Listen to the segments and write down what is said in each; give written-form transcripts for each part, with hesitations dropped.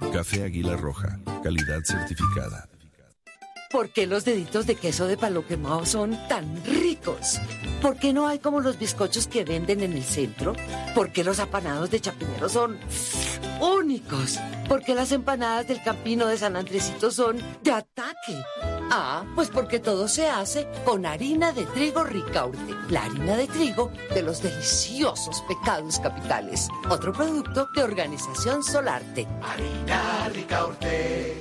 Café Águila Roja, calidad certificada. ¿Por qué los deditos de queso de palo quemado son tan ricos? ¿Por qué no hay como los bizcochos que venden en el centro? ¿Por qué los apanados de Chapinero son únicos? ¿Por qué las empanadas del Campino de San Andresito son de ataque? Ah, pues porque todo se hace con harina de trigo Ricaurte, la harina de trigo de los deliciosos pecados capitales. Otro producto de Organización Solarte. Harina Ricaurte.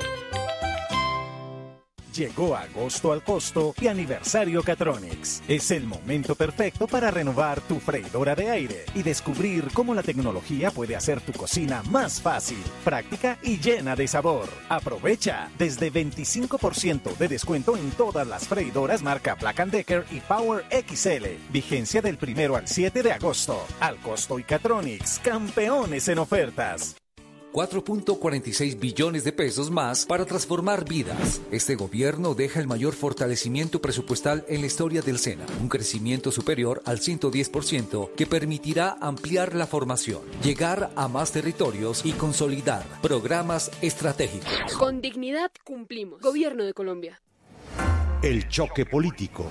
Llegó agosto al costo y aniversario Catronics. Es el momento perfecto para renovar tu freidora de aire y descubrir cómo la tecnología puede hacer tu cocina más fácil, práctica y llena de sabor. Aprovecha desde 25% de descuento en todas las freidoras marca Black & Decker y Power XL. Vigencia del 1 al 7 de agosto. Al costo y Catronics, campeones en ofertas. 4.46 billones de pesos más para transformar vidas. Este gobierno deja el mayor fortalecimiento presupuestal en la historia del SENA, un crecimiento superior al 110% que permitirá ampliar la formación, llegar a más territorios y consolidar programas estratégicos. Con dignidad cumplimos. Gobierno de Colombia. El choque político.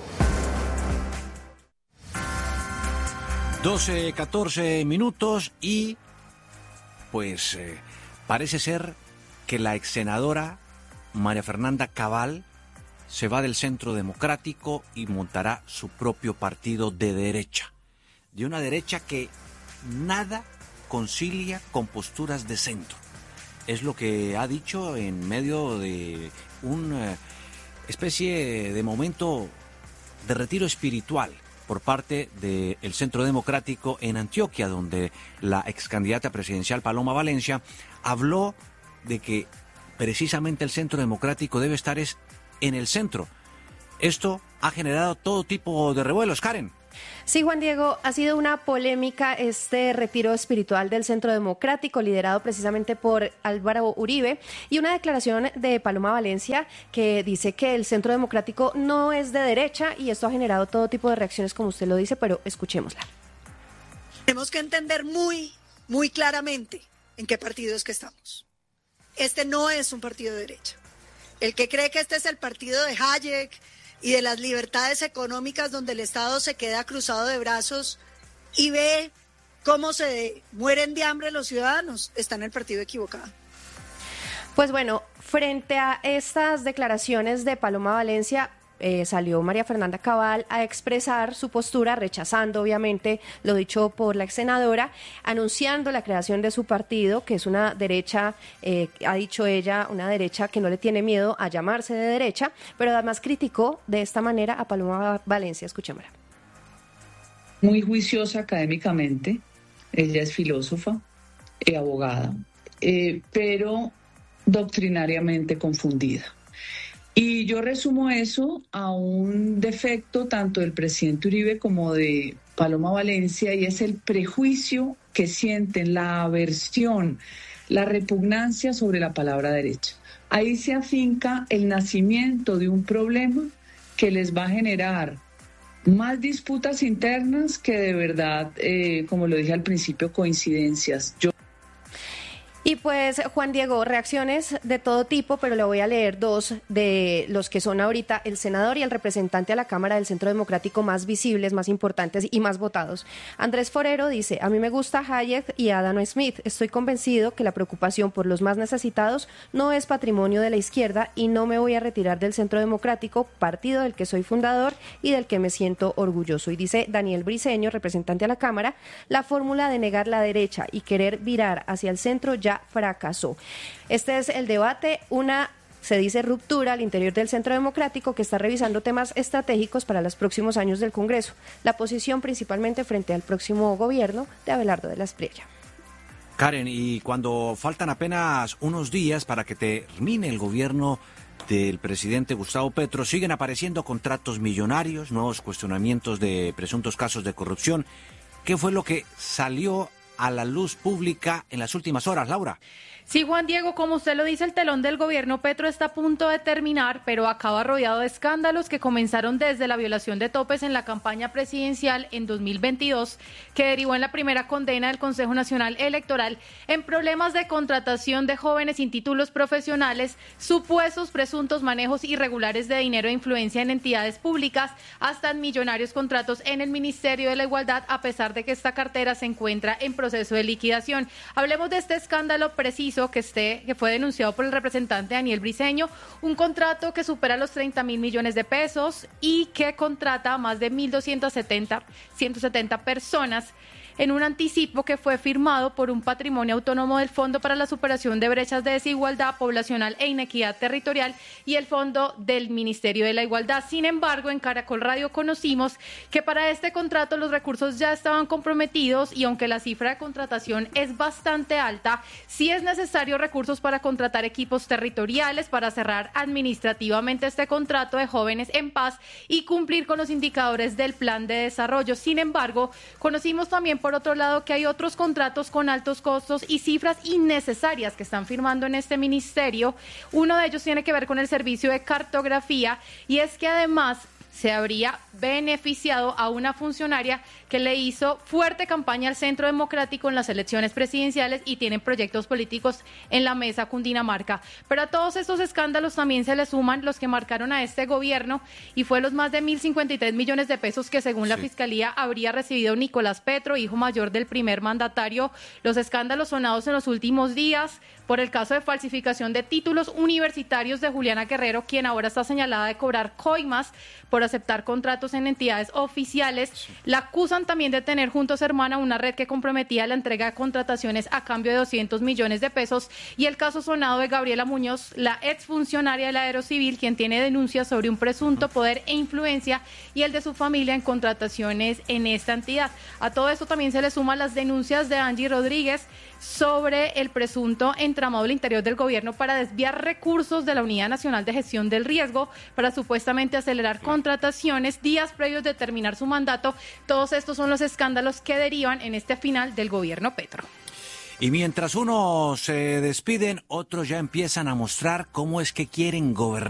12-14 minutos y pues parece ser que la exsenadora María Fernanda Cabal se va del Centro Democrático y montará su propio partido de derecha. De una derecha que nada concilia con posturas de centro. Es lo que ha dicho en medio de una especie de momento de retiro espiritual por parte del Centro Democrático en Antioquia, donde la excandidata presidencial Paloma Valencia habló de que precisamente el Centro Democrático debe estar en el centro. Esto ha generado todo tipo de revuelos, Karen. Sí, Juan Diego, ha sido una polémica este retiro espiritual del Centro Democrático, liderado precisamente por Álvaro Uribe, y una declaración de Paloma Valencia que dice que el Centro Democrático no es de derecha, y esto ha generado todo tipo de reacciones, como usted lo dice, pero escuchémosla. Tenemos que entender muy claramente en qué partido es que estamos. Este no es un partido de derecha. El que cree que este es el partido de Hayek y de las libertades económicas donde el Estado se queda cruzado de brazos y ve cómo se mueren de hambre los ciudadanos, está en el partido equivocado. Pues bueno, frente a estas declaraciones de Paloma Valencia, salió María Fernanda Cabal a expresar su postura, rechazando obviamente lo dicho por la exsenadora, anunciando la creación de su partido, que es una derecha, ha dicho ella, una derecha que no le tiene miedo a llamarse de derecha, pero además criticó de esta manera a Paloma Valencia. Escuchémosla. Muy juiciosa académicamente, ella es filósofa, abogada, pero doctrinariamente confundida. Y yo resumo eso a un defecto tanto del presidente Uribe como de Paloma Valencia, y es el prejuicio que sienten, la aversión, la repugnancia sobre la palabra derecha. Ahí se afinca el nacimiento de un problema que les va a generar más disputas internas que de verdad, como lo dije al principio, coincidencias. Y pues, Juan Diego, reacciones de todo tipo, pero le voy a leer dos de los que son ahorita el senador y el representante a la Cámara del Centro Democrático más visibles, más importantes y más votados. Andrés Forero dice: a mí me gusta Hayek y Adam Smith. Estoy convencido que la preocupación por los más necesitados no es patrimonio de la izquierda y no me voy a retirar del Centro Democrático, partido del que soy fundador y del que me siento orgulloso. Y dice Daniel Briceño, representante a la Cámara: la fórmula de negar la derecha y querer virar hacia el centro ya fracasó. Este es el debate, se dice ruptura al interior del Centro Democrático, que está revisando temas estratégicos para los próximos años del Congreso. La posición principalmente frente al próximo gobierno de Abelardo de la Espriella. Karen, y cuando faltan apenas unos días para que termine el gobierno del presidente Gustavo Petro, siguen apareciendo contratos millonarios, nuevos cuestionamientos de presuntos casos de corrupción. ¿Qué fue lo que salió a la luz pública en las últimas horas, Laura. Sí, Juan Diego, como usted lo dice, el telón del gobierno Petro está a punto de terminar, pero acaba rodeado de escándalos que comenzaron desde la violación de topes en la campaña presidencial en 2022, que derivó en la primera condena del Consejo Nacional Electoral en problemas de contratación de jóvenes sin títulos profesionales, supuestos presuntos manejos irregulares de dinero e influencia en entidades públicas, hasta en millonarios contratos en el Ministerio de la Igualdad, a pesar de que esta cartera se encuentra en proceso de liquidación. Hablemos de este escándalo preciso que fue denunciado por el representante Daniel Briceño, un contrato que supera los 30.000 millones de pesos y que contrata a más de 1.170 personas en un anticipo que fue firmado por un patrimonio autónomo del Fondo para la Superación de Brechas de Desigualdad Poblacional e Inequidad Territorial y el Fondo del Ministerio de la Igualdad. Sin embargo, en Caracol Radio conocimos que para este contrato los recursos ya estaban comprometidos y aunque la cifra de contratación es bastante alta, sí es necesario recursos para contratar equipos territoriales, para cerrar administrativamente este contrato de Jóvenes en Paz y cumplir con los indicadores del plan de desarrollo. Sin embargo, conocimos también por otro lado que hay otros contratos con altos costos y cifras innecesarias que están firmando en este ministerio. Uno de ellos tiene que ver con el servicio de cartografía y es que además se habría beneficiado a una funcionaria que le hizo fuerte campaña al Centro Democrático en las elecciones presidenciales y tienen proyectos políticos en la mesa Cundinamarca. Pero a todos estos escándalos también se le suman los que marcaron a este gobierno y fue los más de 1.053 millones de pesos que según la Fiscalía habría recibido Nicolás Petro, hijo mayor del primer mandatario. Los escándalos sonados en los últimos días por el caso de falsificación de títulos universitarios de Juliana Guerrero, quien ahora está señalada de cobrar coimas por aceptar contratos en entidades oficiales. La acusan también de tener junto a su hermana una red que comprometía la entrega de contrataciones a cambio de 200 millones de pesos. Y el caso sonado de Gabriela Muñoz, la exfuncionaria del Aerocivil, quien tiene denuncias sobre un presunto poder e influencia y el de su familia en contrataciones en esta entidad. A todo esto también se le suman las denuncias de Angie Rodríguez sobre el presunto entramado al interior del gobierno para desviar recursos de la Unidad Nacional de Gestión del Riesgo para supuestamente acelerar contrataciones días previos de terminar su mandato. Todos estos son los escándalos que derivan en este final del gobierno Petro. Y mientras unos se despiden, otros ya empiezan a mostrar cómo es que quieren gobernar.